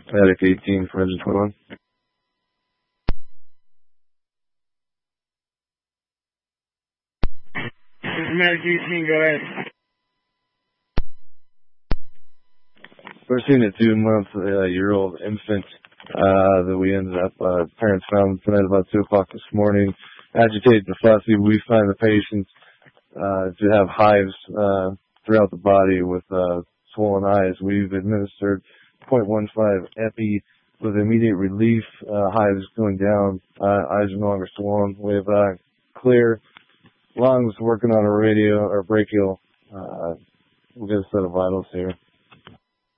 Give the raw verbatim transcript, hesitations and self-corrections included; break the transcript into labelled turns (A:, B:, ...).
A: Medic eighteen for engine twenty-one.
B: Medic eighteen, go ahead.
A: We're seeing a two-month-year-old uh, infant uh, that we ended up, uh, parents found tonight about two o'clock this morning, agitated and fussy. We find the patient uh, to have hives uh, throughout the body with uh, swollen eyes. We've administered zero point one five epi with immediate relief, uh, hives going down, uh, eyes are no longer swollen. We have uh, clear lungs, working on a radio or brachial. Uh, we'll get a set of vitals here.